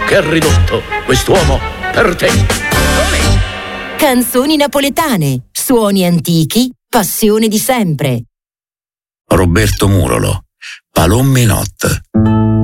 che ha ridotto quest'uomo per te. Canzoni napoletane, suoni antichi, passione di sempre. Roberto Murolo, Palomme Not.